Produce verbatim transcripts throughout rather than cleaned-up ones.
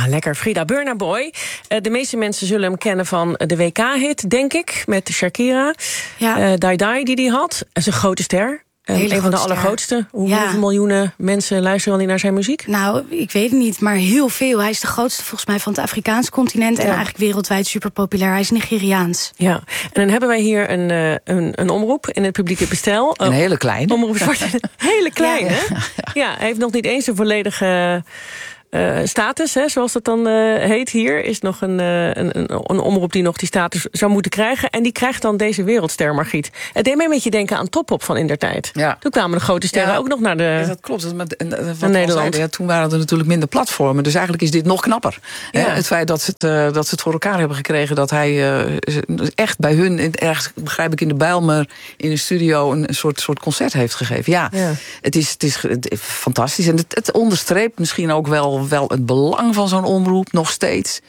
lekker. Frida, Burna Boy. Uh, de meeste mensen zullen hem kennen van de W K-hit, denk ik, met Shakira. Ja. Uh, Die Die, die hij had. Dat is een grote ster. Een, een van de allergrootste. Hoeveel ja. miljoenen mensen luisteren al niet naar zijn muziek? Nou, ik weet het niet, maar heel veel. Hij is de grootste volgens mij van het Afrikaans continent... en ja. eigenlijk wereldwijd super populair. Hij is Nigeriaans. Ja, en dan hebben wij hier een, uh, een, een omroep in het publieke bestel. Een hele kleine. Omroep Zwart. Hele kleine. Ja. ja, hij heeft nog niet eens een volledige... Uh, status, hè, zoals dat dan uh, heet hier, is nog een, uh, een, een omroep die nog die status zou moeten krijgen. En die krijgt dan deze wereldster, Margriet. Het deed mij een beetje denken aan Top Op van indertijd. Ja. Toen kwamen de grote sterren ja, ook nog naar de ja, dat klopt. Dat, met, en, wat Nederland. Zeiden, ja, toen waren er natuurlijk minder platformen. Dus eigenlijk is dit nog knapper. Ja. Hè? Het feit dat ze, het, uh, dat ze het voor elkaar hebben gekregen. Dat hij uh, echt bij hun, ergens begrijp ik in de Bijlmer, in de studio een, een soort, soort concert heeft gegeven. Ja, ja. Het, is, het is het is fantastisch. En het, het onderstreept misschien ook wel wel het belang van zo'n omroep, nog steeds.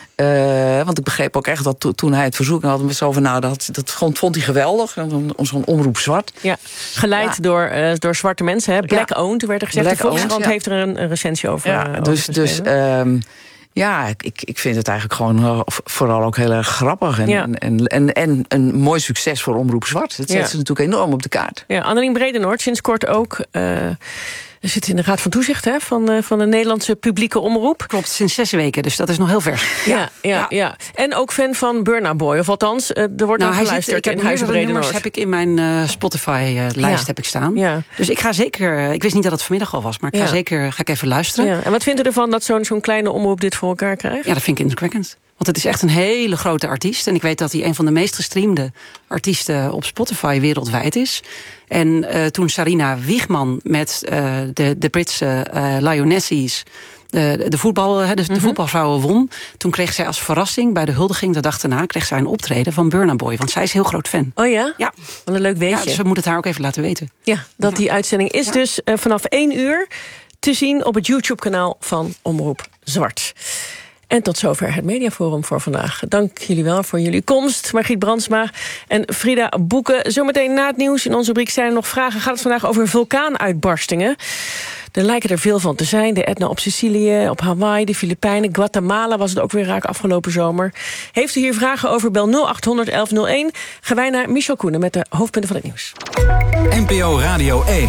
Uh, want ik begreep ook echt dat to, toen hij het verzoek had, we zo van, nou, dat, dat vond, vond hij geweldig. Zo'n omroep zwart. Ja, geleid ja. Door, uh, door zwarte mensen. Hè? Black ja. owned, werd er gezegd. Black de Volkskrant ja. heeft er een, een recensie over. Ja, uh, dus over dus um, ja, ik, ik vind het eigenlijk gewoon uh, vooral ook heel erg grappig. En, ja. en, en, en, en een mooi succes voor Omroep Zwart. Dat zet ja. ze natuurlijk enorm op de kaart. Ja, Annelien Bredenoord, sinds kort ook... Uh, Er zit in de Raad van Toezicht hè, van, uh, van de Nederlandse publieke omroep. Klopt, sinds zes weken, dus dat is nog heel vers. Ja, ja, ja. ja. En ook fan van Burna Boy, of althans, uh, er wordt nou, nog geluisterd zit, in Huizen Bredenoord. Heb ik in mijn uh, Spotify-lijst uh, ja. heb ik staan. Ja. Dus ik ga zeker, ik wist niet dat het vanmiddag al was, maar ik ga ja. zeker ga ik even luisteren. Ja. En wat vindt u ervan dat zo'n zo'n kleine omroep dit voor elkaar krijgt? Ja, dat vind ik indrukwekkend. Want het is echt een hele grote artiest. En ik weet dat hij een van de meest gestreamde artiesten op Spotify wereldwijd is. En uh, toen Sarina Wiegman met uh, de, de Britse uh, Lionesses... De, de, voetbal, de, de mm-hmm. voetbalvrouwen won. Toen kreeg zij als verrassing bij de huldiging de dag daarna... kreeg zij een optreden van Burna Boy. Want zij is heel groot fan. Oh ja? Ja. Wat een leuk weetje. Ja, dus we moeten het haar ook even laten weten. Ja, dat die uitzending is ja. dus uh, vanaf één uur te zien... op het YouTube-kanaal van Omroep Zwart. En tot zover het Mediaforum voor vandaag. Dank jullie wel voor jullie komst. Margriet Brandsma en Frida Boeken. Zometeen na het nieuws in onze rubriek zijn er nog vragen. Gaat het vandaag over vulkaanuitbarstingen. Er lijken er veel van te zijn. De Etna op Sicilië, op Hawaii, de Filipijnen, Guatemala was het ook weer raak afgelopen zomer. Heeft u hier vragen over, bel nul acht honderd elf nul één. Gaan wij naar Michel Koenen met de hoofdpunten van het nieuws. N P O Radio één.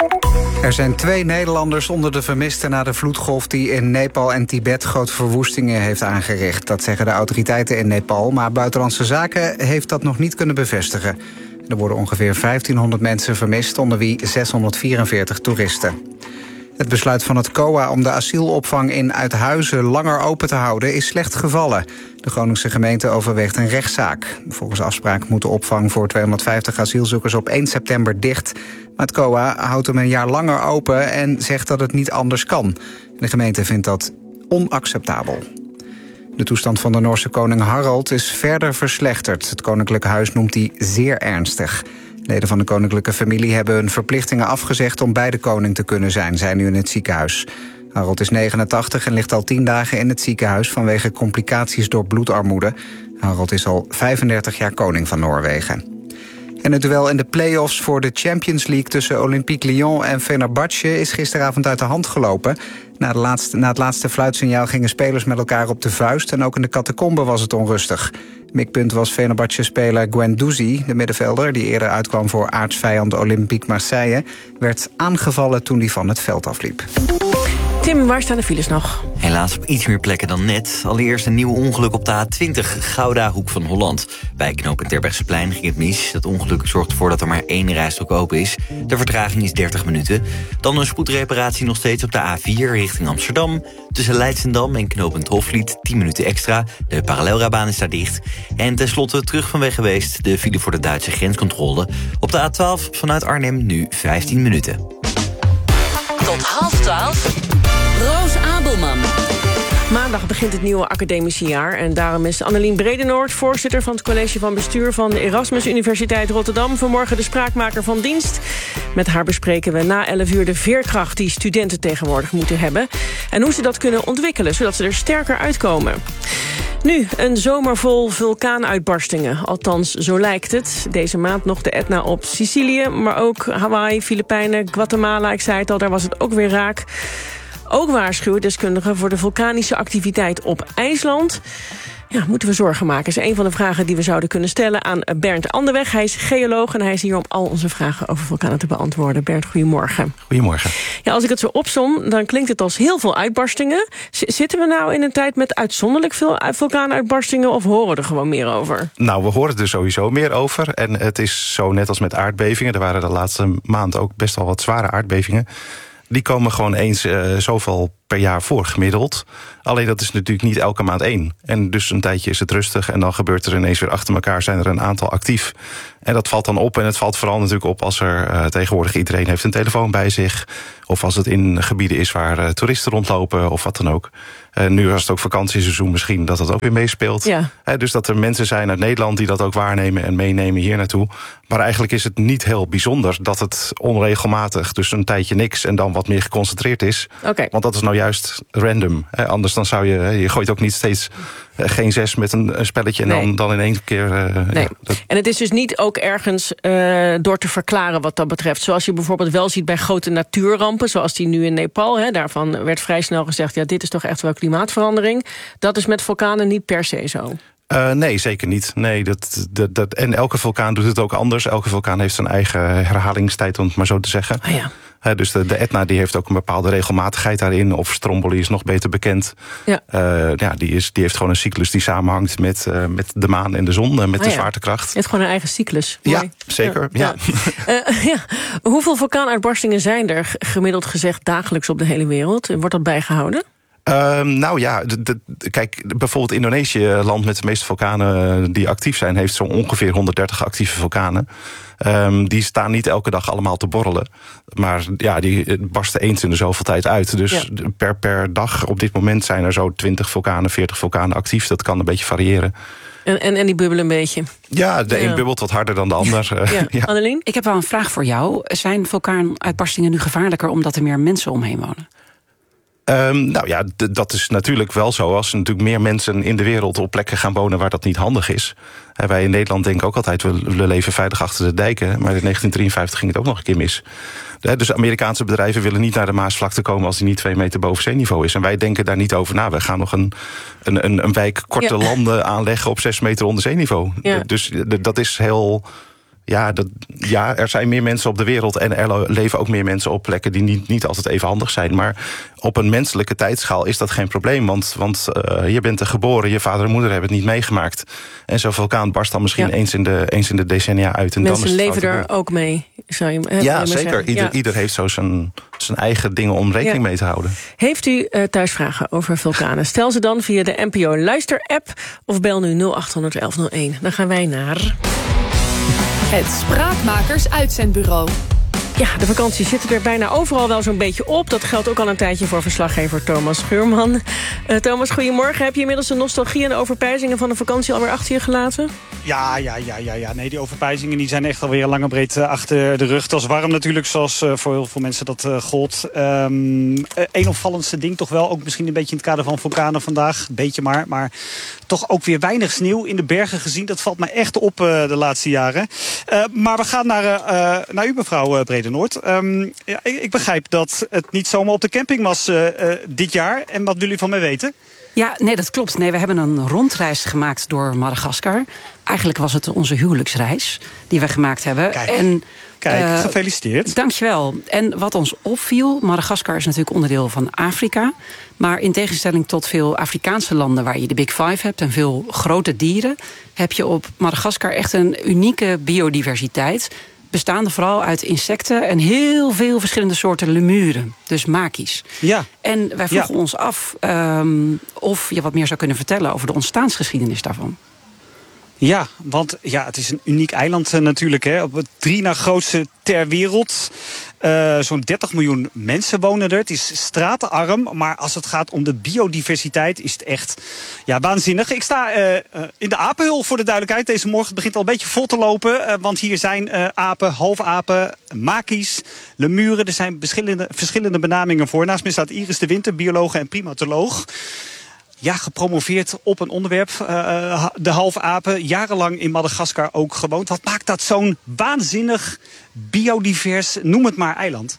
Er zijn twee Nederlanders onder de vermisten na de vloedgolf die in Nepal en Tibet grote verwoestingen heeft aangericht. Dat zeggen de autoriteiten in Nepal, maar Buitenlandse Zaken heeft dat nog niet kunnen bevestigen. Er worden ongeveer vijftienhonderd mensen vermist, onder wie zeshonderdvierenveertig toeristen. Het besluit van het C O A om de asielopvang in Uithuizen langer open te houden is slecht gevallen. De Groningse gemeente overweegt een rechtszaak. Volgens afspraak moet de opvang voor tweehonderdvijftig asielzoekers op één september dicht. Maar het C O A houdt hem een jaar langer open en zegt dat het niet anders kan. De gemeente vindt dat onacceptabel. De toestand van de Noorse koning Harald is verder verslechterd. Het koninklijk huis noemt die zeer ernstig. Leden van de koninklijke familie hebben hun verplichtingen afgezegd om bij de koning te kunnen zijn, zijn nu in het ziekenhuis. Harald is negenentachtig en ligt al tien dagen in het ziekenhuis vanwege complicaties door bloedarmoede. Harald is al vijfendertig jaar koning van Noorwegen. En het duel in de play-offs voor de Champions League tussen Olympique Lyon en Fenerbahce is gisteravond uit de hand gelopen. Na, de laatste, na het laatste fluitsignaal gingen spelers met elkaar op de vuist en ook in de catacombe was het onrustig. Mikpunt was Fenerbahce-speler Guendouzi, de middenvelder die eerder uitkwam voor aartsvijand Olympique Marseille, werd aangevallen toen hij van het veld afliep. Tim, waar staan de files nog? Helaas op iets meer plekken dan net. Allereerst een nieuw ongeluk op de A twintig, Gouda, Hoek van Holland. Bij knooppunt Terbrechtseplein ging het mis. Dat ongeluk zorgt ervoor dat er maar één rijstrook open is. De vertraging is dertig minuten. Dan een spoedreparatie nog steeds op de A vier richting Amsterdam. Tussen Leidschendam en knooppunt Hofvliet tien minuten extra. De parallelrijbaan is daar dicht. En tenslotte terug van weg geweest de file voor de Duitse grenscontrole. Op de A twaalf vanuit Arnhem nu vijftien minuten. Tot half twaalf. Roos Abelman. Maandag begint het nieuwe academische jaar en daarom is Annelien Bredenoord, voorzitter van het college van bestuur van de Erasmus Universiteit Rotterdam, vanmorgen de spraakmaker van dienst. Met haar bespreken we na elf uur de veerkracht die studenten tegenwoordig moeten hebben en hoe ze dat kunnen ontwikkelen, zodat ze er sterker uitkomen. Nu, een zomer vol vulkaanuitbarstingen. Althans, zo lijkt het. Deze maand nog de Etna op Sicilië, maar ook Hawaii, Filipijnen, Guatemala. Ik zei het al, daar was het ook weer raak. Ook waarschuwen deskundigen voor de vulkanische activiteit op IJsland. Ja, moeten we zorgen maken? Dat is een van de vragen die we zouden kunnen stellen aan Bernd Anderweg. Hij is geoloog en hij is hier om al onze vragen over vulkanen te beantwoorden. Bernd, goedemorgen. Goedemorgen. Ja, als ik het zo opsom, dan klinkt het als heel veel uitbarstingen. Z- zitten we nou in een tijd met uitzonderlijk veel vulkaanuitbarstingen of horen we er gewoon meer over? Nou, we horen er sowieso meer over. En het is zo net als met aardbevingen. Er waren de laatste maand ook best wel wat zware aardbevingen. Die komen gewoon eens uh, zoveel per jaar voor, gemiddeld. Alleen dat is natuurlijk niet elke maand één. En dus een tijdje is het rustig en dan gebeurt er ineens weer achter elkaar... zijn er een aantal actief. En dat valt dan op. En het valt vooral natuurlijk op als er uh, tegenwoordig iedereen heeft een telefoon bij zich... of als het in gebieden is waar uh, toeristen rondlopen of wat dan ook. Uh, nu was het ook vakantieseizoen misschien dat dat ook weer meespeelt. Ja. Uh, dus dat er mensen zijn uit Nederland die dat ook waarnemen en meenemen hier naartoe. Maar eigenlijk is het niet heel bijzonder dat het onregelmatig... dus een tijdje niks en dan wat meer geconcentreerd is. Okay. Want dat is nou juist random. Uh, anders dan zou je... Uh, je gooit ook niet steeds uh, geen zes met een, een spelletje... en nee. dan, dan in één keer... Uh, nee. ja, dat... En het is dus niet ook ergens uh, door te verklaren wat dat betreft. Zoals je bijvoorbeeld wel ziet bij grote natuurrampen... zoals die nu in Nepal. Hè, daarvan werd vrij snel gezegd... ja, dit is toch echt wel klimaatverandering. Dat is met vulkanen niet per se zo. Uh, nee, zeker niet. Nee, dat, dat, dat, en elke vulkaan doet het ook anders. Elke vulkaan heeft zijn eigen herhalingstijd, om het maar zo te zeggen. Oh ja. Uh, dus de, de Etna die heeft ook een bepaalde regelmatigheid daarin. Of Stromboli is nog beter bekend. Ja. Uh, ja, die, is, die heeft gewoon een cyclus die samenhangt met, uh, met de maan en de zon. Uh, met oh de ja. zwaartekracht. Je hebt gewoon een eigen cyclus. Ja, Mooi. zeker. Ja. Ja. Uh, ja. Hoeveel vulkaanuitbarstingen zijn er gemiddeld gezegd dagelijks op de hele wereld? Wordt dat bijgehouden? Uh, nou ja, de, de, kijk, bijvoorbeeld Indonesië, land met de meeste vulkanen die actief zijn... heeft zo'n ongeveer honderddertig actieve vulkanen. Um, die staan niet elke dag allemaal te borrelen. Maar ja, die barsten eens in de zoveel tijd uit. Dus ja. per, per dag op dit moment zijn er zo twintig vulkanen, veertig vulkanen actief. Dat kan een beetje variëren. En, en, en die bubbelen een beetje? Ja, de ja. een bubbelt wat harder dan de ander. Ja. Ja. Annelien? Ik heb wel een vraag voor jou. Zijn vulkaanuitbarstingen nu gevaarlijker omdat er meer mensen omheen wonen? Um, nou ja, d- dat is natuurlijk wel zo. Als er natuurlijk meer mensen in de wereld op plekken gaan wonen waar dat niet handig is. En wij in Nederland denken ook altijd, we, we leven veilig achter de dijken. Maar in negentien drieënvijftig ging het ook nog een keer mis. Dus Amerikaanse bedrijven willen niet naar de Maasvlakte komen als die niet twee meter boven zeeniveau is. En wij denken daar niet over na. We gaan nog een, een, een, een wijk korte ja. landen aanleggen op zes meter onder zeeniveau. Ja. Dus dat is heel... Ja, dat, ja, er zijn meer mensen op de wereld en er leven ook meer mensen op plekken die niet, niet altijd even handig zijn. Maar op een menselijke tijdschaal is dat geen probleem. Want, want uh, je bent er geboren, je vader en moeder hebben het niet meegemaakt. En zo'n vulkaan barst dan misschien ja. eens, in de, eens in de decennia uit. En mensen dan is het leven er ook mee, zou je he, Ja, zeker. Ieder, ja. ieder heeft zo zijn, zijn eigen dingen om rekening ja. mee te houden. Heeft u uh, thuis vragen over vulkanen? Stel ze dan via de N P O Luister-app of bel nu nul acht honderd elf nul één. Dan gaan wij naar... Het Spraakmakers Uitzendbureau. Ja, de vakanties zitten er bijna overal wel zo'n beetje op. Dat geldt ook al een tijdje voor verslaggever Thomas Schuurman. Uh, Thomas, goedemorgen. Heb je inmiddels de nostalgie en de overpeinzingen van de vakantie alweer achter je gelaten? Ja, ja, ja, ja, ja. Nee, die overpeinzingen die zijn echt alweer lang en breed uh, achter de rug. Het was warm natuurlijk, zoals uh, voor heel veel mensen dat uh, gold. Um, uh, een opvallendste ding toch wel, ook misschien een beetje in het kader van vulkanen vandaag. Een beetje maar, maar toch ook weer weinig sneeuw in de bergen gezien. Dat valt me echt op uh, de laatste jaren. Uh, maar we gaan naar, uh, naar u, mevrouw uh, Bredenoord. Um, ja, ik, ik begrijp dat het niet zomaar op de camping was uh, uh, dit jaar. En wat willen jullie van mij weten? Ja, nee, dat klopt. Nee, we hebben een rondreis gemaakt door Madagaskar. Eigenlijk was het onze huwelijksreis die we gemaakt hebben. Kijk, en, kijk uh, gefeliciteerd. Dankjewel. En wat ons opviel, Madagaskar is natuurlijk onderdeel van Afrika. Maar in tegenstelling tot veel Afrikaanse landen waar je de Big Five hebt en veel grote dieren, heb je op Madagaskar echt een unieke biodiversiteit. Bestaande vooral uit insecten en heel veel verschillende soorten lemuren. Dus makies. Ja. En wij vroegen ja. ons af um, of je wat meer zou kunnen vertellen over de ontstaansgeschiedenis daarvan. Ja, want ja, het is een uniek eiland uh, natuurlijk. Hè. Op het drie na grootste ter wereld. Uh, Zo'n dertig miljoen mensen wonen er. Het is stratenarm, maar als het gaat om de biodiversiteit is het echt ja, waanzinnig. Ik sta uh, uh, in de apenhul voor de duidelijkheid. Deze morgen het begint al een beetje vol te lopen. Uh, want hier zijn uh, apen, halfapen, makies, lemuren. Er zijn verschillende, verschillende benamingen voor. Naast me staat Iris de Winter, bioloog en primatoloog. Ja, gepromoveerd op een onderwerp, uh, de halfapen. Jarenlang in Madagaskar ook gewoond. Wat maakt dat zo'n waanzinnig, biodivers, noem het maar, eiland?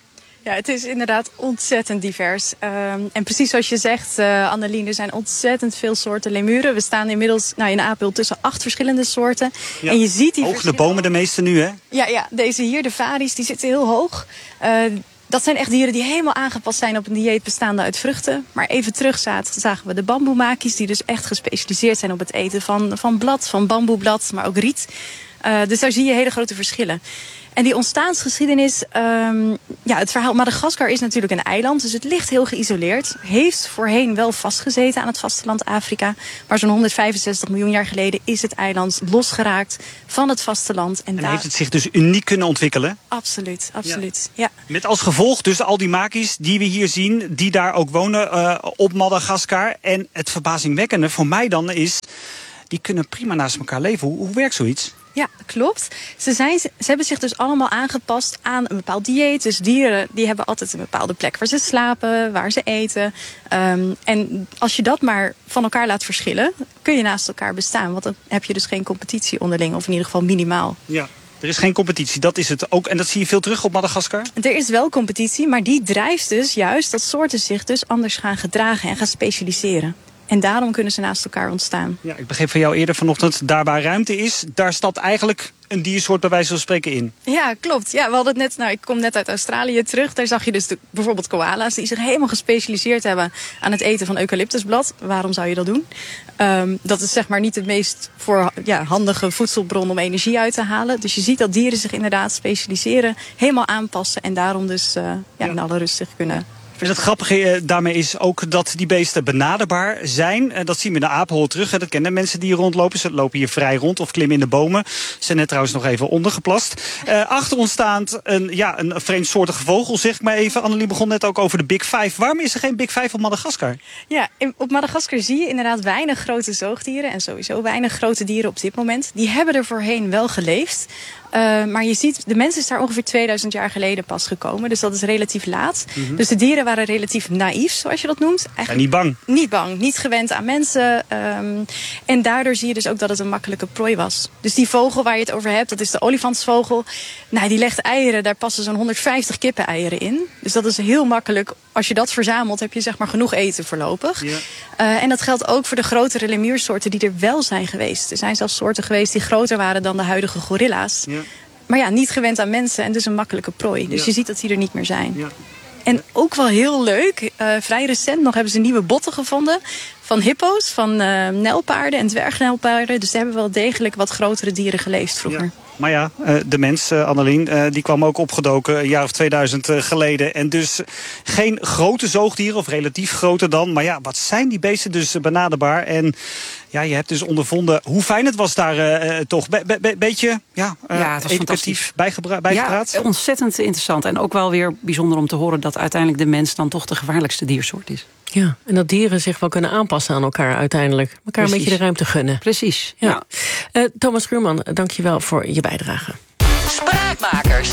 Ja, het is inderdaad ontzettend divers. Um, en precies zoals je zegt, uh, Annelien, er zijn ontzettend veel soorten lemuren. We staan inmiddels nou, in Apel tussen acht verschillende soorten. Ja. En je ziet die hoog de bomen de meeste nu, hè? Ja, ja, deze hier, de varies, die zitten heel hoog. Uh, dat zijn echt dieren die helemaal aangepast zijn op een dieet bestaande uit vruchten. Maar even terug zagen we de bamboemakis, die dus echt gespecialiseerd zijn op het eten van, van blad, van bamboeblad, maar ook riet. Uh, dus daar zie je hele grote verschillen. En die ontstaansgeschiedenis, um, ja, het verhaal Madagaskar is natuurlijk een eiland, dus het ligt heel geïsoleerd. Heeft voorheen wel vastgezeten aan het vasteland Afrika, maar zo'n honderdvijfenzestig miljoen jaar geleden is het eiland losgeraakt van het vasteland. En, en daar heeft het zich dus uniek kunnen ontwikkelen? Absoluut, absoluut, ja. ja. Met als gevolg dus al die makis die we hier zien, die daar ook wonen uh, op Madagaskar. En het verbazingwekkende voor mij dan is, die kunnen prima naast elkaar leven. Hoe, hoe werkt zoiets? Ja, klopt. Ze, zijn, ze hebben zich dus allemaal aangepast aan een bepaald dieet. Dus dieren die hebben altijd een bepaalde plek waar ze slapen, waar ze eten. Um, en als je dat maar van elkaar laat verschillen, kun je naast elkaar bestaan. Want dan heb je dus geen competitie onderling, of in ieder geval minimaal. Ja. Er is geen competitie, dat is het ook. En dat zie je veel terug op Madagaskar? Er is wel competitie, maar die drijft dus juist dat soorten zich dus anders gaan gedragen en gaan specialiseren. En daarom kunnen ze naast elkaar ontstaan. Ja, ik begreep van jou eerder vanochtend, daar waar ruimte is, daar staat eigenlijk een diersoort bij wijze van spreken in. Ja, klopt. Ja, we hadden het net, nou, ik kom net uit Australië terug. Daar zag je dus de, bijvoorbeeld koala's die zich helemaal gespecialiseerd hebben aan het eten van eucalyptusblad. Waarom zou je dat doen? Um, dat is zeg maar niet de meest voor, ja, handige voedselbron om energie uit te halen. Dus je ziet dat dieren zich inderdaad specialiseren, helemaal aanpassen en daarom dus uh, ja, ja. in alle rust zich kunnen. En het grappige daarmee is ook dat die beesten benaderbaar zijn. Dat zien we in de apenhol terug. Dat kennen mensen die hier rondlopen. Ze lopen hier vrij rond of klimmen in de bomen. Ze zijn net trouwens nog even ondergeplast. Uh, achter ons staat een, ja, een vreemdsoortige vogel, zeg ik maar even. Annelien begon net ook over de Big Five. Waarom is er geen Big Five op Madagaskar? Ja, op Madagaskar zie je inderdaad weinig grote zoogdieren. En sowieso weinig grote dieren op dit moment. Die hebben er voorheen wel geleefd. Uh, maar je ziet, de mens is daar ongeveer tweeduizend jaar geleden pas gekomen. Dus dat is relatief laat. Mm-hmm. Dus de dieren waren relatief naïef, zoals je dat noemt. En niet bang? Niet bang, niet gewend aan mensen. Um, en daardoor zie je dus ook dat het een makkelijke prooi was. Dus die vogel waar je het over hebt, dat is de olifantsvogel. Nou, die legt eieren, daar passen zo'n honderdvijftig kippen-eieren in. Dus dat is heel makkelijk. Als je dat verzamelt, heb je zeg maar genoeg eten voorlopig. Ja. Uh, en dat geldt ook voor de grotere lemuursoorten die er wel zijn geweest. Er zijn zelfs soorten geweest die groter waren dan de huidige gorilla's. Ja. Maar ja, niet gewend aan mensen en dus een makkelijke prooi. Dus ja. je ziet dat die er niet meer zijn. Ja. En ook wel heel leuk, uh, vrij recent nog hebben ze nieuwe botten gevonden van hippo's, van uh, nijlpaarden en dwergnijlpaarden. Dus ze hebben wel degelijk wat grotere dieren geleefd vroeger. Ja. Maar ja, de mens, Annelien, die kwam ook opgedoken een jaar of tweeduizend geleden. En dus geen grote zoogdieren, of relatief groter dan. Maar ja, wat zijn die beesten dus benaderbaar? En ja, je hebt dus ondervonden hoe fijn het was daar uh, toch. Be- be- be- beetje ja, uh, ja, educatief bijgebra- bijgepraat. Ja, ontzettend interessant. En ook wel weer bijzonder om te horen dat uiteindelijk de mens dan toch de gevaarlijkste diersoort is. Ja, en dat dieren zich wel kunnen aanpassen aan elkaar uiteindelijk. Elkaar Precies. een beetje de ruimte gunnen. Precies, ja. ja. Uh, Thomas Schuurman, dank je wel voor je bijdrage. Spraakmakers.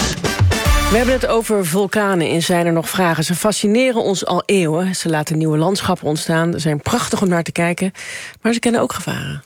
We hebben het over vulkanen in Zijn er nog vragen. Ze fascineren ons al eeuwen. Ze laten nieuwe landschappen ontstaan. Ze zijn prachtig om naar te kijken. Maar ze kennen ook gevaren.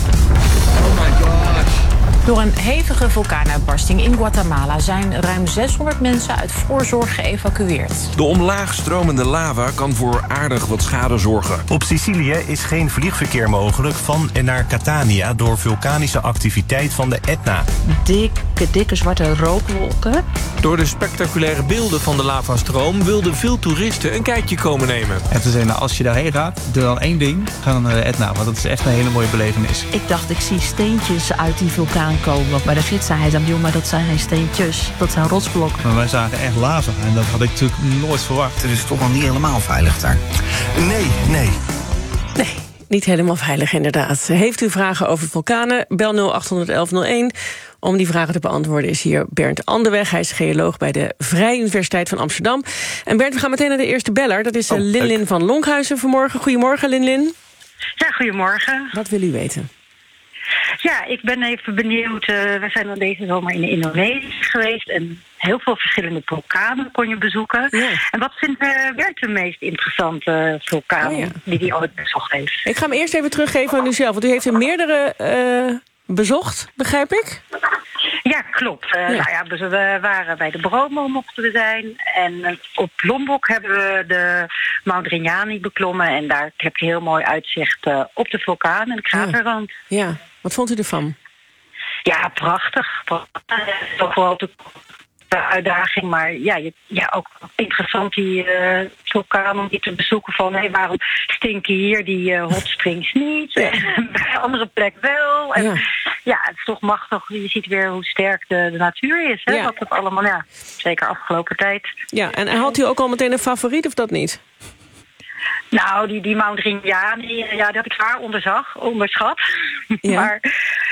Oh my god. Door een hevige vulkaanuitbarsting in Guatemala zijn ruim zeshonderd mensen uit voorzorg geëvacueerd. De omlaag stromende lava kan voor aardig wat schade zorgen. Op Sicilië is geen vliegverkeer mogelijk van en naar Catania door vulkanische activiteit van de Etna. Dikke, dikke zwarte rookwolken. Door de spectaculaire beelden van de lavastroom wilden veel toeristen een kijkje komen nemen. En toen zei nou, als je daarheen gaat, doe dan één ding, ga dan naar de Etna, want dat is echt een hele mooie belevenis. Ik dacht, ik zie steentjes uit die vulkaan komen. Maar de gids zei hij dan, joh, maar dat zijn geen steentjes, dat zijn rotsblokken. Maar wij zagen echt lava en dat had ik natuurlijk nooit verwacht. Het is toch wel niet helemaal veilig daar? Nee, nee. Nee, niet helemaal veilig inderdaad. Heeft u vragen over vulkanen? Bel nul acht honderd elf nul één. Om die vragen te beantwoorden is hier Bernd Anderweg. Hij is geoloog bij de Vrije Universiteit van Amsterdam. En Bernd, we gaan meteen naar de eerste beller. Dat is oh, Linlin van Lonkhuizen vanmorgen. Goedemorgen, Linlin. Ja, goedemorgen. Wat wil u weten? Ja, ik ben even benieuwd. Uh, we zijn al deze zomer in Indonesië geweest en heel veel verschillende vulkanen kon je bezoeken. Ja. En wat vindt uh, Bert de meest interessante vulkaan oh, ja. die hij ooit bezocht heeft? Ik ga hem eerst even teruggeven aan u zelf, want u heeft er meerdere uh, bezocht, begrijp ik? Ja, klopt. Uh, ja. Nou ja, dus we waren bij de Bromo mochten we zijn. En op Lombok hebben we de Mount Rignani beklommen. En daar heb je heel mooi uitzicht uh, op de vulkaan en de kraterrand. Ja. ja, wat vond u ervan? Ja, prachtig. prachtig. Toch wel de uitdaging, maar ja, je, ja ook interessant die uh, vulkaan om die te bezoeken van hey, waarom stinken hier die uh, hot springs niet ja. en bij een andere plek wel. En, ja. ja, het is toch machtig. Je ziet weer hoe sterk de, de natuur is. Hè? Ja. Wat het allemaal, ja, zeker afgelopen tijd. Ja, en had u ook al meteen een favoriet of dat niet? Nou, die, die Mount Rignani, ja, dat heb ik zwaar onderzag, onderschat. Ja. Maar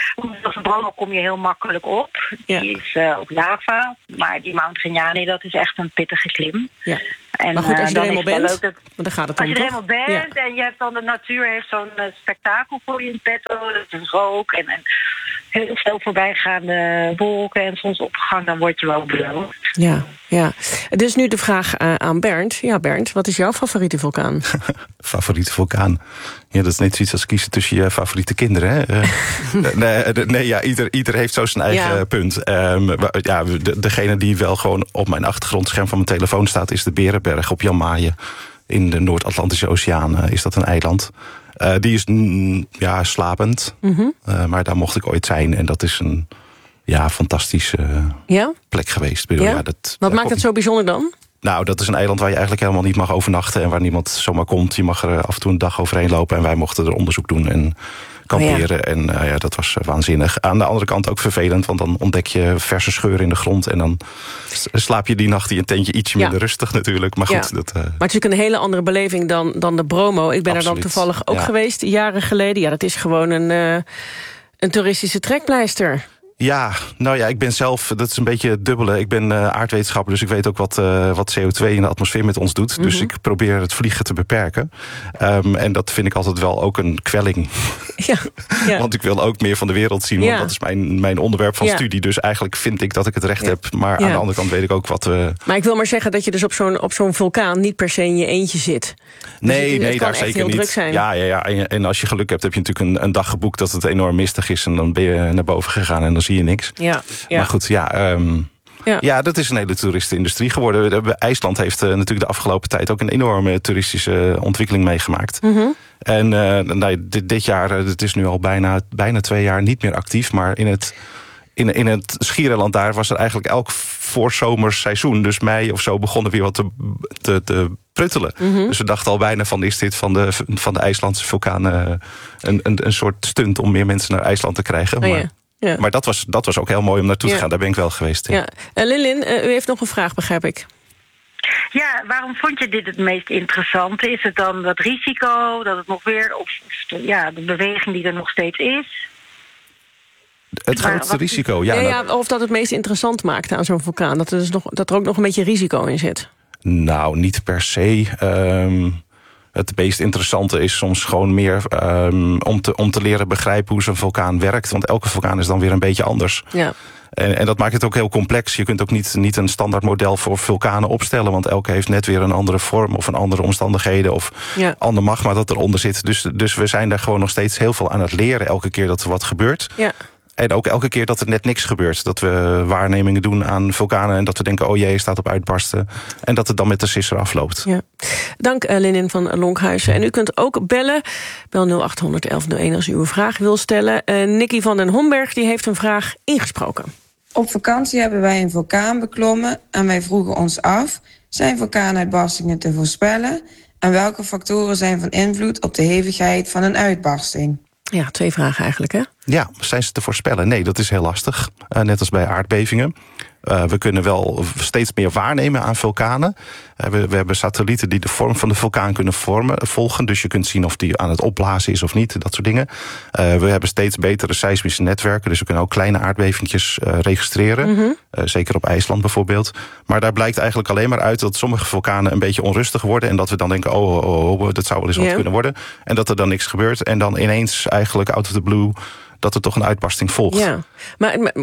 op de Bromo kom je heel makkelijk op. Ja. Die is uh, op lava. Maar die Mount Rignani, dat is echt een pittige klim. Ja. En, maar goed, als je uh, er eenmaal bent, dat, want dan gaat het om, als je er toch? eenmaal bent ja. en je hebt dan de natuur heeft zo'n uh, spektakel voor je in petto. Dat is rook en, en heel veel voorbijgaande wolken en zonsopgang, dan word je wel beloond. Ja, ja. Dus nu de vraag uh, aan Bernd. Ja, Bernd, wat is jouw favoriete vulkaan? Favoriete vulkaan? Ja, dat is net zoiets als kiezen tussen je favoriete kinderen. Hè? uh, nee, nee, ja, ieder, ieder heeft zo zijn eigen ja. punt. Um, ja, de, degene die wel gewoon op mijn achtergrondscherm van mijn telefoon staat, is de Berenberg op Jan Mayen. In de Noord-Atlantische Oceaan uh, is dat een eiland. Uh, die is mm, ja, slapend, mm-hmm. uh, maar daar mocht ik ooit zijn. En dat is een ja, fantastische uh, ja? plek geweest. Bedoel, ja? Ja, dat, Wat maakt het zo bijzonder dan? Nou, dat is een eiland waar je eigenlijk helemaal niet mag overnachten en waar niemand zomaar komt. Je mag er af en toe een dag overheen lopen en wij mochten er onderzoek doen en kamperen. Oh ja. En uh, ja, dat was uh, waanzinnig. Aan de andere kant ook vervelend, want dan ontdek je verse scheuren in de grond en dan slaap je die nacht in je tentje ietsje minder ja. rustig natuurlijk. Maar goed, ja. dat, uh... maar het is natuurlijk een hele andere beleving dan, dan de Bromo. Ik ben Absoluut. er dan toevallig ook ja. geweest, jaren geleden. Ja, dat is gewoon een, uh, een toeristische trekpleister. Ja, nou ja, ik ben zelf, dat is een beetje het dubbele. Ik ben uh, aardwetenschapper, dus ik weet ook wat, uh, wat C O twee in de atmosfeer met ons doet. Mm-hmm. Dus ik probeer het vliegen te beperken. Um, en dat vind ik altijd wel ook een kwelling. Ja, ja. Want ik wil ook meer van de wereld zien, want ja. dat is mijn, mijn onderwerp van ja. studie. Dus eigenlijk vind ik dat ik het recht ja. heb. Maar ja. aan de andere kant weet ik ook wat we... Uh... Maar ik wil maar zeggen dat je dus op zo'n, op zo'n vulkaan niet per se in je eentje zit. Nee, dus het, nee, het daar zeker niet. Druk zijn. Ja, ja, ja. En, en als je geluk hebt, heb je natuurlijk een, een dag geboekt dat het enorm mistig is. En dan ben je naar boven gegaan en dan zie je niks. Ja. Ja. Maar goed, ja, um, ja. ja, dat is een hele toeristenindustrie geworden. IJsland heeft uh, natuurlijk de afgelopen tijd ook een enorme toeristische ontwikkeling meegemaakt. Mm-hmm. En uh, nou, dit, dit jaar, het is nu al bijna, bijna twee jaar niet meer actief, maar in het, in, in het Schiereiland daar was er eigenlijk elk voorzomers seizoen. Dus mei of zo begonnen weer wat te, te, te pruttelen. Mm-hmm. Dus we dachten al bijna van, is dit van de, van de IJslandse vulkaan uh, een, een, een soort stunt om meer mensen naar IJsland te krijgen. Oh, maar, ja. Ja. Maar dat was, dat was ook heel mooi om naartoe te ja. gaan. Daar ben ik wel geweest. Ja. Ja. Uh, Lilin, uh, u heeft nog een vraag, begrijp ik. Ja, waarom vond je dit het meest interessante? Is het dan dat risico, dat het nog weer, of ja, de beweging die er nog steeds is? Het grootste risico, ja. Ja, ja, of dat het meest interessant maakte aan zo'n vulkaan. Dat er, dus nog, dat er ook nog een beetje risico in zit. Nou, niet per se. Um, Het meest interessante is soms gewoon meer um, om, te, om te leren begrijpen hoe zo'n vulkaan werkt. Want elke vulkaan is dan weer een beetje anders. Ja. En, en dat maakt het ook heel complex. Je kunt ook niet, niet een standaard model voor vulkanen opstellen. Want elke heeft net weer een andere vorm of een andere omstandigheden. Of ja. ander magma dat eronder zit. Dus, dus we zijn daar gewoon nog steeds heel veel aan het leren. Elke keer dat er wat gebeurt. Ja. En ook elke keer dat er net niks gebeurt. Dat we waarnemingen doen aan vulkanen en dat we denken, oh jee, staat op uitbarsten. En dat het dan met de sisser afloopt. Ja. Dank uh, Linin van Lonkhuizen. En u kunt ook bellen. Bel nul acht honderd elf nul één als u uw vraag wil stellen. Uh, Nicky van den Homberg die heeft een vraag ingesproken. Op vakantie hebben wij een vulkaan beklommen en wij vroegen ons af, zijn vulkaanuitbarstingen te voorspellen? En welke factoren zijn van invloed op de hevigheid van een uitbarsting? Ja, twee vragen eigenlijk, hè? Ja, zijn ze te voorspellen? Nee, dat is heel lastig. Uh, net als bij aardbevingen. Uh, we kunnen wel steeds meer waarnemen aan vulkanen. Uh, we, we hebben satellieten die de vorm van de vulkaan kunnen vormen, volgen. Dus je kunt zien of die aan het opblazen is of niet, dat soort dingen. Uh, we hebben steeds betere seismische netwerken. Dus we kunnen ook kleine aardbevingjes uh, registreren. Mm-hmm. Uh, zeker op IJsland bijvoorbeeld. Maar daar blijkt eigenlijk alleen maar uit dat sommige vulkanen een beetje onrustig worden. En dat we dan denken, oh, oh, oh, oh dat zou wel eens wat yeah. kunnen worden. En dat er dan niks gebeurt. En dan ineens eigenlijk out of the blue dat er toch een uitbarsting volgt. Ja, maar... maar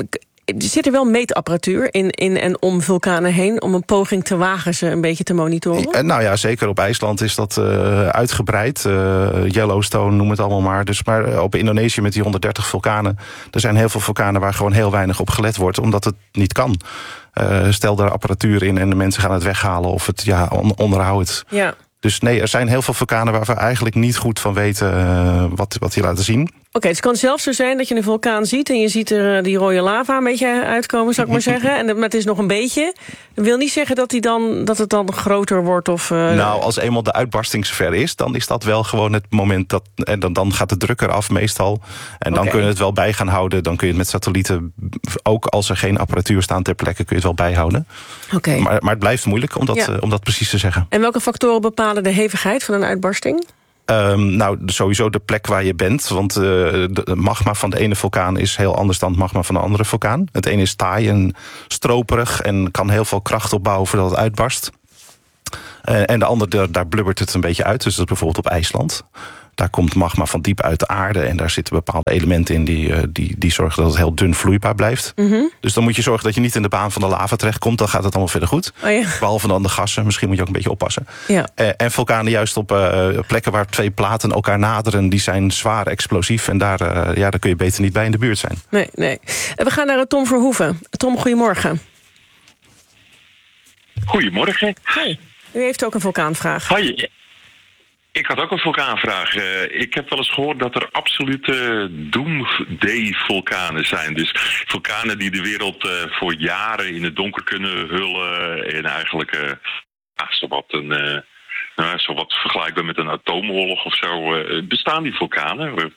zit er wel meetapparatuur in, in en om vulkanen heen... om een poging te wagen ze een beetje te monitoren? Uh, nou ja, zeker op IJsland is dat uh, uitgebreid. Uh, Yellowstone, noem het allemaal maar. Dus maar uh, op Indonesië met die honderddertig vulkanen... er zijn heel veel vulkanen waar gewoon heel weinig op gelet wordt... omdat het niet kan. Uh, stel er apparatuur in en de mensen gaan het weghalen... of het ja, on- onderhoudt. Ja. Dus nee, er zijn heel veel vulkanen waar we eigenlijk niet goed van weten uh, wat, wat die laten zien. Oké, okay, het kan zelfs zo zijn dat je een vulkaan ziet... en je ziet er uh, die rode lava een beetje uitkomen, zou ik maar zeggen. En, maar het is nog een beetje. Dat wil niet zeggen dat, die dan, dat het dan groter wordt of... Uh... Nou, als eenmaal de uitbarsting zover is... dan is dat wel gewoon het moment dat... en dan, dan gaat de druk eraf meestal. En dan okay. kun je het wel bij gaan houden. Dan kun je het met satellieten... ook als er geen apparatuur staan ter plekke... kun je het wel bijhouden. Okay. Maar, maar het blijft moeilijk om dat, ja. uh, om dat precies te zeggen. En welke factoren bepalen de hevigheid van een uitbarsting? Um, nou, sowieso de plek waar je bent. Want uh, de magma van de ene vulkaan is heel anders dan het magma van de andere vulkaan. Het ene is taai en stroperig en kan heel veel kracht opbouwen voordat het uitbarst. Uh, en de andere, daar blubbert het een beetje uit. Dus dat is bijvoorbeeld op IJsland. Daar komt magma van diep uit de aarde en daar zitten bepaalde elementen in die, uh, die, die zorgen dat het heel dun vloeibaar blijft. Mm-hmm. Dus dan moet je zorgen dat je niet in de baan van de lava terechtkomt. Dan gaat het allemaal verder goed. Oh ja. Behalve dan de gassen. Misschien moet je ook een beetje oppassen. Ja. Uh, en vulkanen juist op uh, plekken waar twee platen elkaar naderen, die zijn zwaar explosief. En daar, uh, ja, daar kun je beter niet bij in de buurt zijn. Nee, nee. We gaan naar Tom Verhoeven. Tom, goedemorgen. Goedemorgen. Hi. U heeft ook een vulkaanvraag. Hoi. Ik had ook een vulkaanvraag. Uh, ik heb wel eens gehoord dat er absolute doomsday-vulkanen zijn. Dus vulkanen die de wereld uh, voor jaren in het donker kunnen hullen. En eigenlijk uh, ah, zowat, een, uh, nou, zowat vergelijkbaar met een atoomoorlog of zo. Uh, bestaan die vulkanen?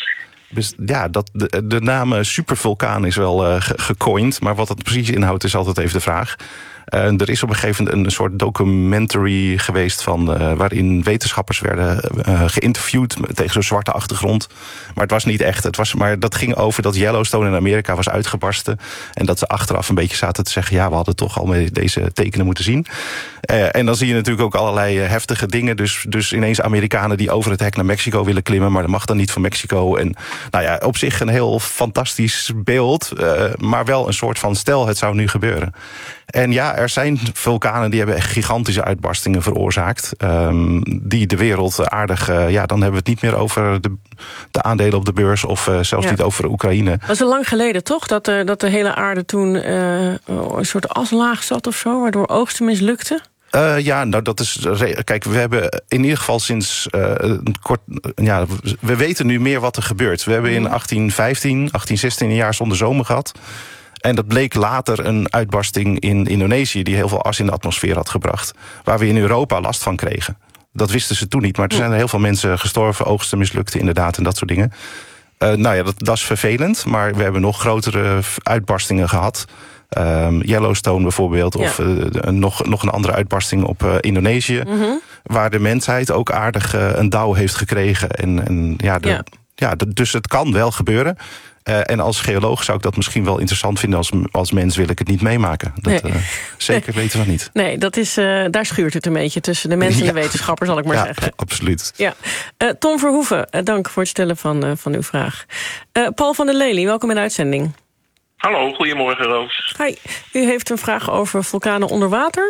Ja, dat, de, de naam supervulkaan is wel uh, ge- gecoind. Maar wat het precies inhoudt is altijd even de vraag. Uh, er is op een gegeven moment een soort documentary geweest... Van, uh, waarin wetenschappers werden uh, geïnterviewd tegen zo'n zwarte achtergrond. Maar het was niet echt. Het was, maar dat ging over dat Yellowstone in Amerika was uitgebarsten. En dat ze achteraf een beetje zaten te zeggen... ja, we hadden toch al met deze tekenen moeten zien. Uh, en dan zie je natuurlijk ook allerlei uh, heftige dingen. Dus, dus ineens Amerikanen die over het hek naar Mexico willen klimmen... maar dat mag dan niet van Mexico. En nou ja, op zich een heel fantastisch beeld... Uh, maar wel een soort van stel, het zou nu gebeuren. En ja, er zijn vulkanen die hebben echt gigantische uitbarstingen veroorzaakt. Um, die de wereld aardig... Uh, ja, dan hebben we het niet meer over de, de aandelen op de beurs... of uh, zelfs ja. niet over Oekraïne. Dat was al lang geleden, toch? Dat, uh, dat de hele aarde toen uh, een soort aslaag zat of zo... waardoor oogsten mislukten? Uh, ja, nou dat is... Kijk, we hebben in ieder geval sinds uh, een kort... Ja, we weten nu meer wat er gebeurt. We hebben in achttien vijftien, achttien zestien een jaar zonder zomer gehad... En dat bleek later een uitbarsting in Indonesië... die heel veel as in de atmosfeer had gebracht. Waar we in Europa last van kregen. Dat wisten ze toen niet, maar er zijn er heel veel mensen gestorven... oogsten mislukten inderdaad en dat soort dingen. Uh, nou ja, dat, dat is vervelend, maar we hebben nog grotere uitbarstingen gehad. Um, Yellowstone bijvoorbeeld, ja. of uh, nog, nog een andere uitbarsting op uh, Indonesië... Mm-hmm. Waar de mensheid ook aardig uh, een douw heeft gekregen. En, en, ja, de, ja. Ja, de, dus het kan wel gebeuren... Uh, en als geoloog zou ik dat misschien wel interessant vinden... als, als mens wil ik het niet meemaken. Dat nee. uh, zeker weten we niet. Nee, dat is, uh, daar schuurt het een beetje tussen de mensen en ja. de wetenschappers, zal ik maar ja, zeggen. Absoluut. Ja. Uh, Tom Verhoeven, uh, dank voor het stellen van, uh, van uw vraag. Uh, Paul van der Lely, welkom in de uitzending. Hallo, goedemorgen Roos. Hi, u heeft een vraag over vulkanen onder water...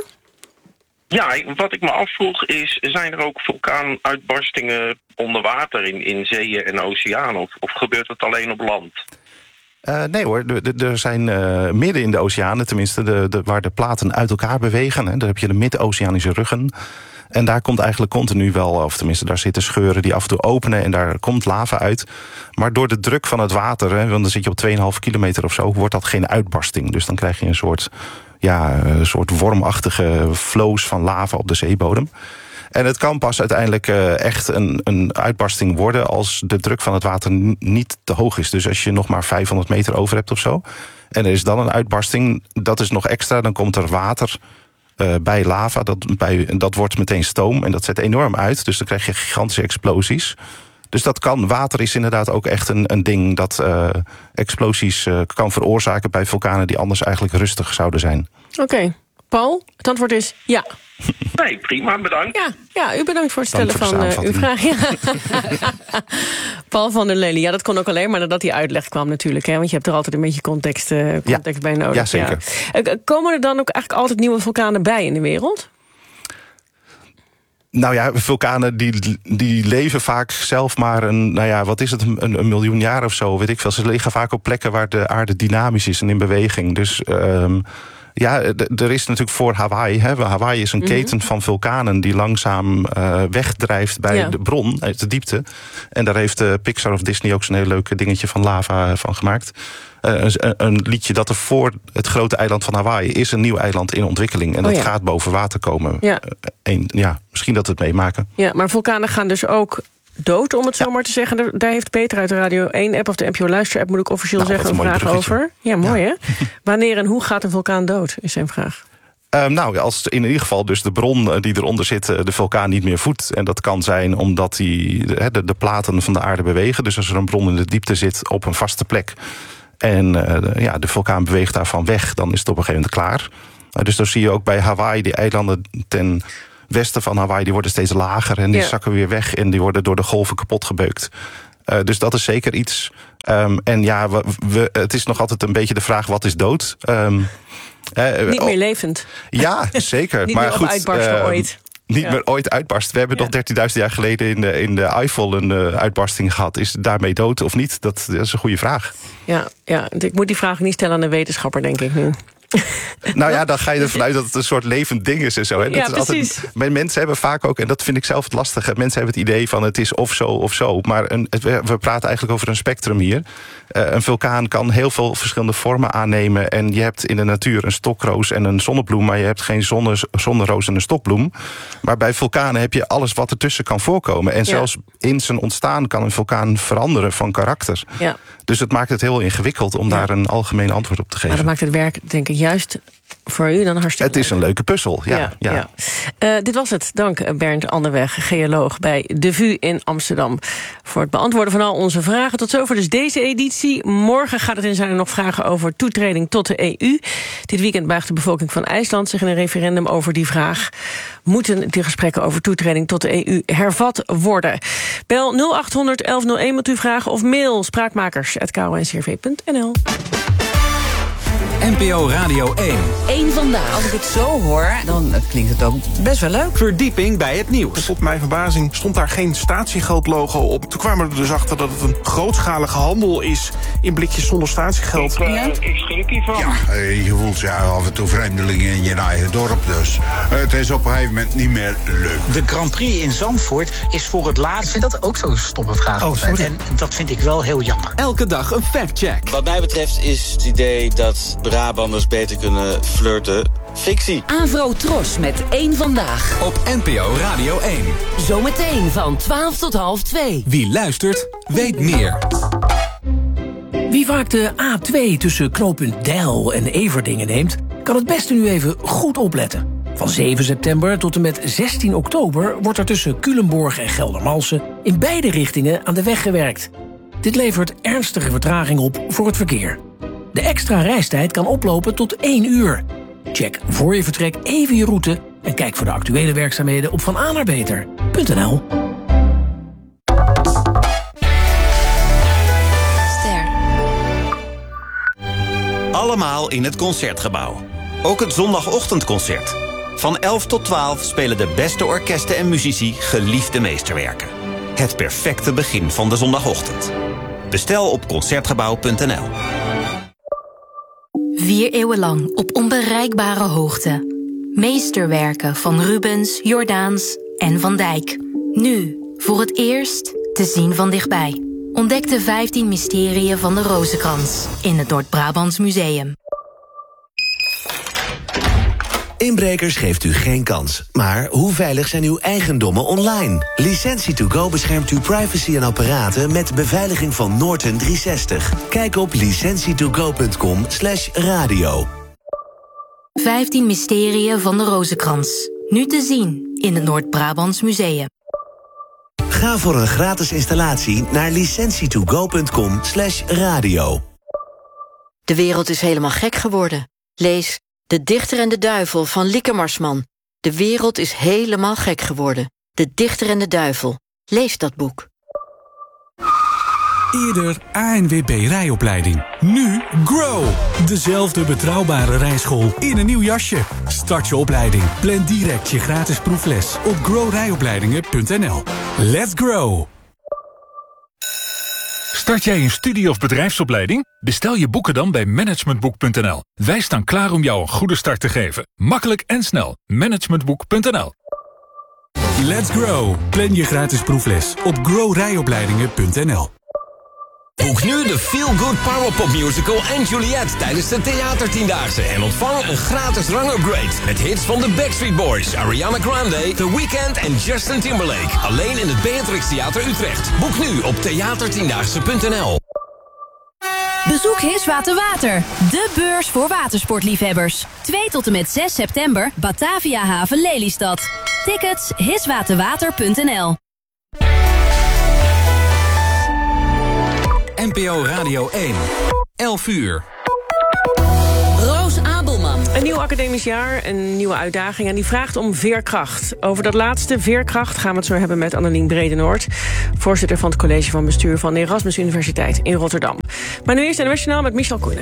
Ja, wat ik me afvroeg is, zijn er ook vulkaanuitbarstingen onder water in, in zeeën en oceanen? Of, of gebeurt het alleen op land? Uh, nee hoor, er zijn uh, midden in de oceanen, tenminste de, de, waar de platen uit elkaar bewegen. Hè, daar heb je de mid-oceanische ruggen. En daar komt eigenlijk continu wel, of tenminste daar zitten scheuren die af en toe openen... en daar komt lava uit. Maar door de druk van het water, hè, want dan zit je op twee komma vijf kilometer of zo... wordt dat geen uitbarsting. Dus dan krijg je een soort... Ja, een soort wormachtige flows van lava op de zeebodem. En het kan pas uiteindelijk uh, echt een, een uitbarsting worden... als de druk van het water n- niet te hoog is. Dus als je nog maar vijfhonderd meter over hebt of zo... en er is dan een uitbarsting, dat is nog extra... dan komt er water uh, bij lava, dat, bij, dat wordt meteen stoom... en dat zet enorm uit, dus dan krijg je gigantische explosies... Dus dat kan, water is inderdaad ook echt een, een ding... dat uh, explosies uh, kan veroorzaken bij vulkanen... die anders eigenlijk rustig zouden zijn. Oké. Okay. Paul, het antwoord is ja. Nee, prima, bedankt. Ja, ja u bedankt voor het stellen voor van uh, uw vraag. Ja. Paul van der Lely, ja, dat kon ook alleen maar nadat die uitleg kwam natuurlijk. Hè? Want je hebt er altijd een beetje context, uh, context ja. bij nodig. Ja, zeker. Ja. Komen er dan ook eigenlijk altijd nieuwe vulkanen bij in de wereld? Nou ja, vulkanen die, die leven vaak zelf maar een, nou ja, wat is het, een, een miljoen jaar of zo, weet ik veel. Ze liggen vaak op plekken waar de aarde dynamisch is en in beweging. Dus um, ja, d- er is natuurlijk voor Hawaii, hè, Hawaii is een mm-hmm. keten van vulkanen die langzaam uh, wegdrijft bij ja. de bron, uit de diepte. En daar heeft uh, Pixar of Disney ook zo'n heel leuk dingetje van lava van gemaakt. Uh, een, een liedje dat er voor het grote eiland van Hawaii is een nieuw eiland in ontwikkeling. En dat oh ja. gaat boven water komen. Ja. Uh, een, ja, misschien dat we het meemaken. Ja, maar vulkanen gaan dus ook dood, om het ja. zo maar te zeggen. Daar heeft Peter uit de Radio één app of de N P O Luister-app, moet ik officieel nou, zeggen, een vraag bruggetje. over. Ja, mooi ja. hè? Wanneer en hoe gaat een vulkaan dood, is zijn vraag. Uh, nou, als in ieder geval dus de bron die eronder zit de vulkaan niet meer voedt. En dat kan zijn omdat die, de, de, de platen van de aarde bewegen. Dus als er een bron in de diepte zit op een vaste plek en uh, de, ja, de vulkaan beweegt daarvan weg, dan is het op een gegeven moment klaar. Uh, dus dan zie je ook bij Hawaii, die eilanden ten westen van Hawaii, die worden steeds lager en die ja. zakken weer weg en die worden door de golven kapot gebeukt. Uh, dus dat is zeker iets. Um, en ja, we, we, het is nog altijd een beetje de vraag, wat is dood? Um, uh, Niet meer levend. Ja, zeker. Niet maar meer goed, uitbarsten uh, ooit. Niet ja. meer ooit uitbarst. We hebben ja. nog dertienduizend jaar geleden in de, in de Eifel een uh, uitbarsting gehad. Is het daarmee dood of niet? Dat, dat is een goede vraag. Ja, ja, ik moet die vraag niet stellen aan een wetenschapper, denk ik nu. Nou ja, dan ga je ervan uit dat het een soort levend ding is en zo. Hè? Dat ja, is precies. Altijd, mensen hebben vaak ook, en dat vind ik zelf het lastige, mensen hebben het idee van het is of zo of zo. Maar een, het, we praten eigenlijk over een spectrum hier. Uh, een vulkaan kan heel veel verschillende vormen aannemen. En je hebt in de natuur een stokroos en een zonnebloem, maar je hebt geen zonne, zonneroos en een stokbloem. Maar bij vulkanen heb je alles wat ertussen kan voorkomen. En ja. zelfs in zijn ontstaan kan een vulkaan veranderen van karakter. Ja. Dus het maakt het heel ingewikkeld om ja. daar een algemeen antwoord op te geven. Maar dat maakt het werk, denk ik, juist voor u dan hartstikke Het is een leuke puzzel, ja. ja, ja. ja. Uh, dit was het. Dank Bernd Anderweg, geoloog bij de V U in Amsterdam, voor het beantwoorden van al onze vragen. Tot zover dus deze editie. Morgen gaat het in zijn er nog vragen over toetreding tot de E U. Dit weekend buigt de bevolking van IJsland zich in een referendum over die vraag. Moeten de gesprekken over toetreding tot de E U hervat worden? Bel nul acht honderd elf nul één met uw vragen of mail spraakmakers at k o n c r v punt n l. N P O Radio één. Eén vandaag. Als ik het zo hoor, dan klinkt het ook best wel leuk. Verdieping bij het nieuws. Tot mijn verbazing stond daar geen statiegeld-logo op. Toen kwamen we er dus achter dat het een grootschalige handel is in blikjes zonder statiegeld. Ik, uh, ik schrik hiervan. Ja, uh, je voelt je af en toe vreemdelingen in je eigen dorp dus. Uh, het is op een gegeven moment niet meer leuk. De Grand Prix in Zandvoort is voor het laatst. Ik vind dat ook zo'n stomme vraag. Oh, sorry. En dat vind ik wel heel jammer. Elke dag een factcheck. Wat mij betreft is het idee dat Brabanders beter kunnen flirten fictie. Avro Tros met één vandaag. Op N P O Radio één. Zometeen van twaalf tot half twee. Wie luistert, weet meer. Wie vaak de A twee tussen knooppunt Deil en Everdingen neemt, kan het beste nu even goed opletten. Van zeven september tot en met zestien oktober wordt er tussen Culemborg en Geldermalsen in beide richtingen aan de weg gewerkt. Dit levert ernstige vertraging op voor het verkeer. De extra reistijd kan oplopen tot één uur. Check voor je vertrek even je route en kijk voor de actuele werkzaamheden op van a naar beter punt n l. Ster. Allemaal in het Concertgebouw. Ook het zondagochtendconcert. Van elf tot twaalf spelen de beste orkesten en muzici geliefde meesterwerken. Het perfecte begin van de zondagochtend. Bestel op concertgebouw punt n l. Vier eeuwen lang op onbereikbare hoogte. Meesterwerken van Rubens, Jordaens en Van Dijk. Nu, voor het eerst, te zien van dichtbij. Ontdek de vijftien mysterieën van de Rozenkrans in het Noord-Brabants Museum. Inbrekers geeft u geen kans. Maar hoe veilig zijn uw eigendommen online? Licentie to go beschermt uw privacy en apparaten met beveiliging van Norton driehonderdzestig. Kijk op licentie to go punt com slash radio. vijftien mysterieën van de Rozenkrans. Nu te zien in het Noord-Brabants Museum. Ga voor een gratis installatie naar licentie to go punt com slash radio. De wereld is helemaal gek geworden. Lees De Dichter en de Duivel van Lieke Marsman. De wereld is helemaal gek geworden. De Dichter en de Duivel. Lees dat boek. Eerder A N W B rijopleiding. Nu Grow. Dezelfde betrouwbare rijschool in een nieuw jasje. Start je opleiding. Plan direct je gratis proefles op grow rijopleidingen punt n l. Let's grow. Start jij een studie- of bedrijfsopleiding? Bestel je boeken dan bij managementboek punt n l. Wij staan klaar om jou een goede start te geven. Makkelijk en snel. managementboek punt n l. Let's grow. Plan je gratis proefles op grow rijopleidingen punt n l. Boek nu de Feel Good Powerpop Musical en Juliet tijdens de Theatertiendaagse en ontvang een gratis rangupgrade met hits van de Backstreet Boys, Ariana Grande, The Weeknd en Justin Timberlake. Alleen in het Beatrix Theater Utrecht. Boek nu op theatertiendaagse punt n l. Bezoek Hiswater Water, de beurs voor watersportliefhebbers. twee tot en met zes september, Batavia Haven Lelystad. Tickets hiswaterwater punt n l. N P O Radio één. elf uur. Roos Abelman. Een nieuw academisch jaar, een nieuwe uitdaging en die vraagt om veerkracht. Over dat laatste, veerkracht, gaan we het zo hebben met Annelien Bredenoord, voorzitter van het college van bestuur van de Erasmus Universiteit in Rotterdam. Maar nu eerst in het Nationaal met Michel Koenen.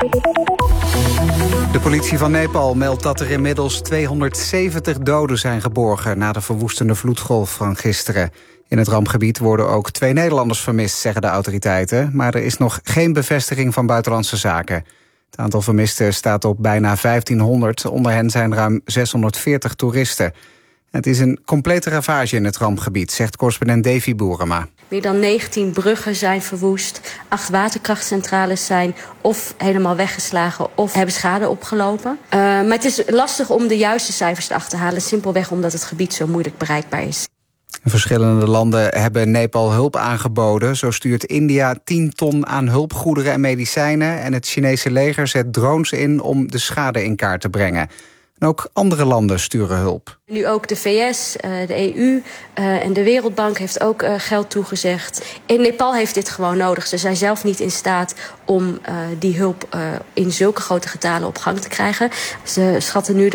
De politie van Nepal meldt dat er inmiddels tweehonderdzeventig doden zijn geborgen na de verwoestende vloedgolf van gisteren. In het rampgebied worden ook twee Nederlanders vermist, zeggen de autoriteiten, maar er is nog geen bevestiging van Buitenlandse Zaken. Het aantal vermisten staat op bijna vijftienhonderd. Onder hen zijn ruim zeshonderdveertig toeristen. Het is een complete ravage in het rampgebied, zegt correspondent Davy Boerema. Meer dan negentien bruggen zijn verwoest. Acht waterkrachtcentrales zijn of helemaal weggeslagen of hebben schade opgelopen. Uh, maar het is lastig om de juiste cijfers te achterhalen, simpelweg omdat het gebied zo moeilijk bereikbaar is. Verschillende landen hebben Nepal hulp aangeboden. Zo stuurt India tien ton aan hulpgoederen en medicijnen. En het Chinese leger zet drones in om de schade in kaart te brengen. En ook andere landen sturen hulp. Nu ook de V S, de E U en de Wereldbank heeft ook geld toegezegd. En Nepal heeft dit gewoon nodig. Ze zijn zelf niet in staat om die hulp in zulke grote getalen op gang te krijgen. Ze schatten nu